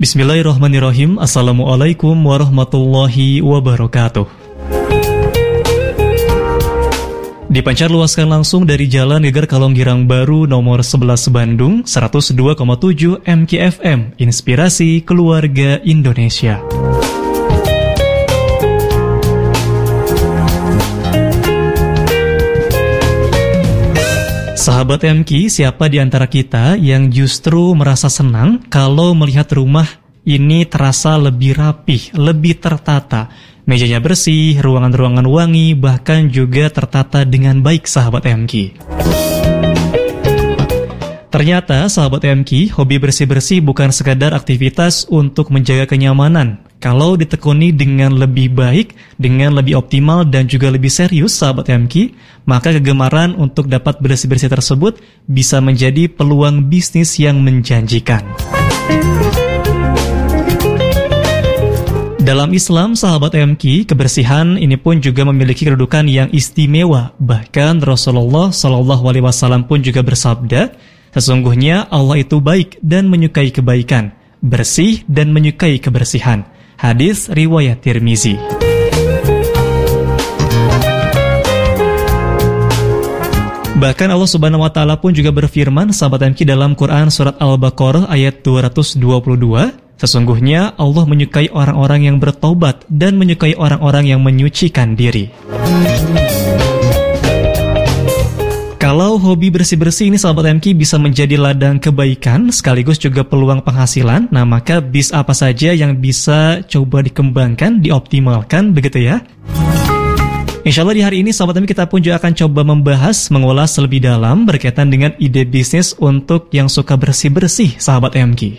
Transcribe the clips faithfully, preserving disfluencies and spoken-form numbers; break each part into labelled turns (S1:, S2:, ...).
S1: Bismillahirrahmanirrahim. Assalamualaikum warahmatullahi wabarakatuh. Dipancar luaskan langsung dari Jalan Geger Kalonggirang Baru nomor sebelas Bandung, seratus dua koma tujuh M K F M, Inspirasi Keluarga Indonesia. Sahabat M K, siapa di antara kita yang justru merasa senang kalau melihat rumah ini terasa lebih rapih, lebih tertata, mejanya bersih, ruangan-ruangan wangi, bahkan juga tertata dengan baik, sahabat M K. Ternyata, sahabat M K, hobi bersih-bersih bukan sekadar aktivitas untuk menjaga kenyamanan. Kalau ditekuni dengan lebih baik, dengan lebih optimal dan juga lebih serius, sahabat M K, maka kegemaran untuk dapat bersih-bersih tersebut bisa menjadi peluang bisnis yang menjanjikan. Dalam Islam, sahabat M K, kebersihan ini pun juga memiliki kedudukan yang istimewa. Bahkan Rasulullah shallallahu alaihi wasallam pun juga bersabda, sesungguhnya Allah itu baik dan menyukai kebaikan, bersih dan menyukai kebersihan. Hadis riwayat Tirmizi. Bahkan Allah Subhanahu wa taala pun juga berfirman, sahabat M K, dalam Quran surat Al-Baqarah ayat dua ratus dua puluh dua, sesungguhnya Allah menyukai orang-orang yang bertaubat dan menyukai orang-orang yang menyucikan diri. Kalau hobi bersih-bersih ini, sahabat M K, bisa menjadi ladang kebaikan sekaligus juga peluang penghasilan, nah maka bis apa saja yang bisa coba dikembangkan, dioptimalkan, begitu ya? Insya Allah di hari ini, sahabat M K, kita pun juga akan coba membahas, mengulas lebih dalam berkaitan dengan ide bisnis untuk yang suka bersih-bersih, sahabat M K.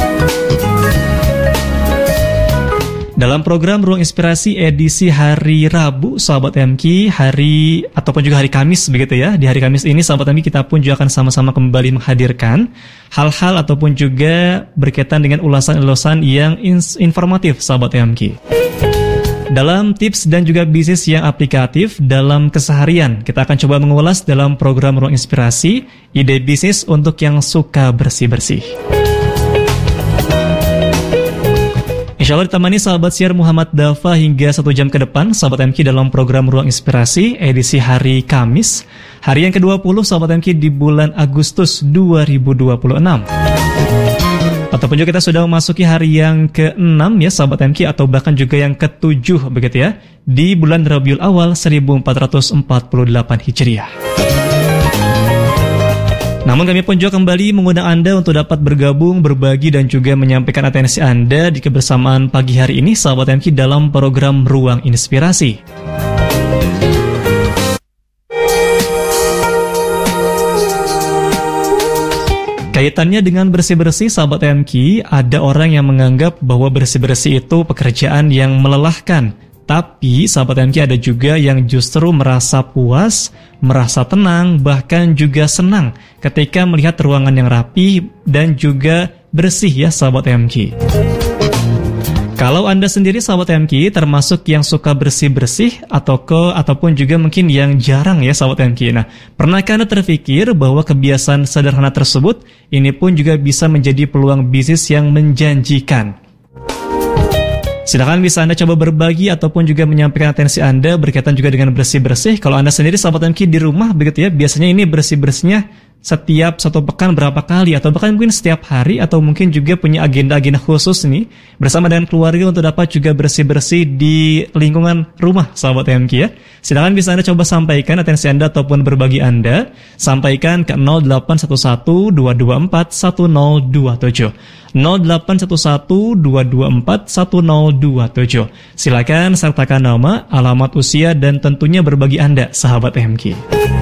S1: Dalam program Ruang Inspirasi edisi hari Rabu, sahabat M K, hari ataupun juga hari Kamis, begitu ya. Di hari Kamis ini, sahabat M K, kita pun juga akan sama-sama kembali menghadirkan hal-hal ataupun juga berkaitan dengan ulasan-ulasan yang informatif, sahabat M K. Dalam tips dan juga bisnis yang aplikatif dalam keseharian, kita akan coba mengulas dalam program Ruang Inspirasi ide bisnis untuk yang suka bersih-bersih. Insya Allah ditemani sahabat siar Muhammad Dafa hingga satu jam ke depan, sahabat M K, dalam program Ruang Inspirasi edisi hari Kamis, hari yang kedua puluh, sahabat M K, di bulan Agustus dua ribu dua puluh enam. Ataupun juga kita sudah memasuki hari yang keenam ya, sahabat M K, atau bahkan juga yang ketujuh, begitu ya, di bulan Rabiul Awal seribu empat ratus empat puluh delapan Hijriah. Namun kami pun juga kembali mengundang Anda untuk dapat bergabung, berbagi dan juga menyampaikan atensi Anda di kebersamaan pagi hari ini, sahabat M K, dalam program Ruang Inspirasi. Kaitannya dengan bersih-bersih, sahabat M K, ada orang yang menganggap bahwa bersih-bersih itu pekerjaan yang melelahkan. Tapi, sahabat M K, ada juga yang justru merasa puas, merasa tenang, bahkan juga senang ketika melihat ruangan yang rapi dan juga bersih ya, sahabat M K. Kalau Anda sendiri, sahabat M K, termasuk yang suka bersih-bersih atau ke ataupun juga mungkin yang jarang ya, sahabat M K. Nah, pernahkah Anda terpikir bahwa kebiasaan sederhana tersebut ini pun juga bisa menjadi peluang bisnis yang menjanjikan? Silakan bisa Anda coba berbagi ataupun juga menyampaikan atensi Anda berkaitan juga dengan bersih-bersih. Kalau Anda sendiri, sahabat M K, di rumah, begitu ya, biasanya ini bersih-bersihnya setiap satu pekan berapa kali, atau bahkan mungkin setiap hari, atau mungkin juga punya agenda-agenda khusus nih bersama dengan keluarga untuk dapat juga bersih-bersih di lingkungan rumah, sahabat M K ya. Silakan bisa Anda coba sampaikan atensi Anda ataupun berbagi Anda, sampaikan ke nol delapan satu satu dua dua empat satu nol dua tujuh nol delapan satu satu dua dua empat satu nol dua tujuh. Silakan sertakan nama, alamat, usia, dan tentunya berbagi Anda, sahabat M K.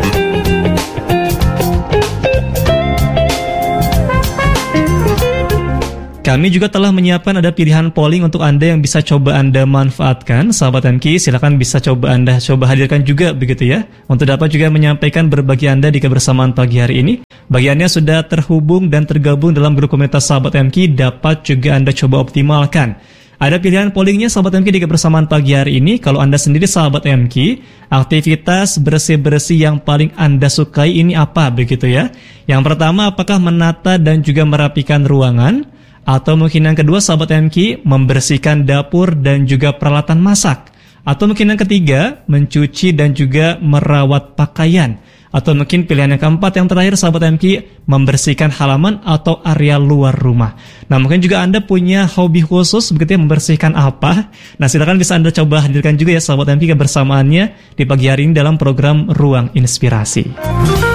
S1: Kami juga telah menyiapkan ada pilihan polling untuk Anda yang bisa coba Anda manfaatkan, sahabat M K. Silakan bisa coba Anda coba hadirkan juga, begitu ya, untuk dapat juga menyampaikan berbagi Anda di kebersamaan pagi hari ini. Bagi Anda yang sudah terhubung dan tergabung dalam grup komunitas sahabat M K, dapat juga Anda coba optimalkan. Ada pilihan pollingnya, sahabat M K, di kebersamaan pagi hari ini. Kalau Anda sendiri, sahabat M K, aktivitas bersih-bersih yang paling Anda sukai ini apa, begitu ya? Yang pertama, apakah menata dan juga merapikan ruangan? Atau mungkin yang kedua sahabat M K, membersihkan dapur dan juga peralatan masak. Atau mungkin yang ketiga, mencuci dan juga merawat pakaian. Atau mungkin pilihan yang keempat yang terakhir sahabat M K, membersihkan halaman atau area luar rumah. Nah mungkin juga Anda punya hobi khusus begitu ya, membersihkan apa? Nah silakan bisa Anda coba hadirkan juga ya sahabat M K kebersamaannya di pagi hari ini dalam program Ruang Inspirasi.